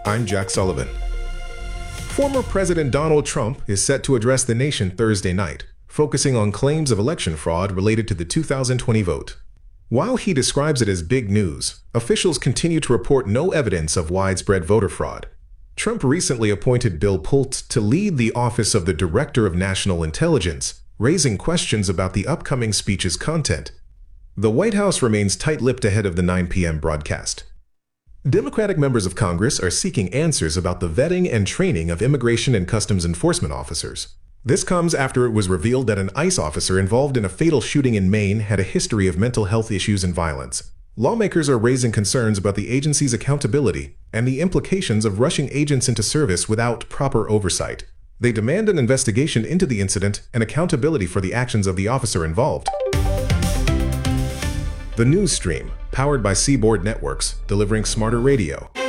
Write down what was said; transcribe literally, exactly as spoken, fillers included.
I'm Jack Sullivan. Former President Donald Trump is set to address the nation Thursday night, focusing on claims of election fraud related to the two thousand twenty vote. While he describes it as big news, officials continue to report no evidence of widespread voter fraud. Trump recently appointed Bill Pulte to lead the Office of the Director of National Intelligence, raising questions about the upcoming speech's content. The White House remains tight-lipped ahead of the nine p m broadcast. Democratic members of Congress are seeking answers about the vetting and training of immigration and customs enforcement officers. This comes after it was revealed that an ICE officer involved in a fatal shooting in Maine had a history of mental health issues and violence. Lawmakers are raising concerns about the agency's accountability and the implications of rushing agents into service without proper oversight. They demand an investigation into the incident and accountability for the actions of the officer involved. The news stream, powered by Seaboard Networks, delivering smarter radio.